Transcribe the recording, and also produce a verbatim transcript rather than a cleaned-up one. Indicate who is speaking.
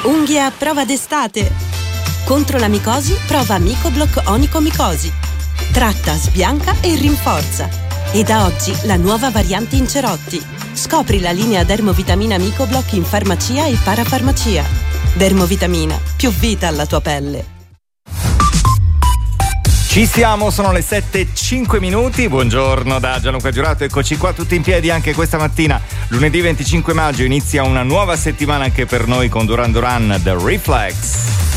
Speaker 1: Unghie a prova d'estate? Contro la micosi, prova Micoblock Onicomicosi. Tratta, sbianca e rinforza. E da oggi la nuova variante in cerotti. Scopri la linea Dermovitamina Micoblock in farmacia e parafarmacia. Dermovitamina, più vita alla tua pelle.
Speaker 2: Ci siamo, sono le sette e cinque minuti. Buongiorno da Gianluca Giurato, eccoci qua tutti in piedi anche questa mattina. Lunedì venticinque maggio inizia una nuova settimana anche per noi con Duran Duran, The Reflex.